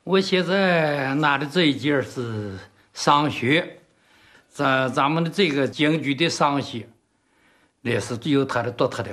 我现在拿的这一件是商学，咱们的这个京剧的商学，那是有它的独特的。